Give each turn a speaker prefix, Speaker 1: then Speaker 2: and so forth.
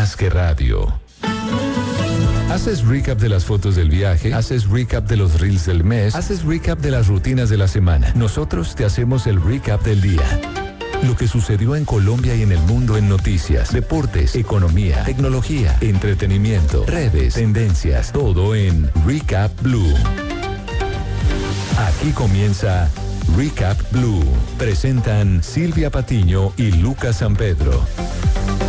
Speaker 1: más que radio. Haces recap de las fotos del viaje, haces recap de los reels del mes, haces recap de las rutinas de la semana. Nosotros te hacemos el recap del día. Lo que sucedió en Colombia y en el mundo en noticias, deportes, economía, tecnología, entretenimiento, redes, tendencias, todo en Recap Blue. Aquí comienza Recap Blue. Presentan Silvia Patiño y Lucas San Pedro.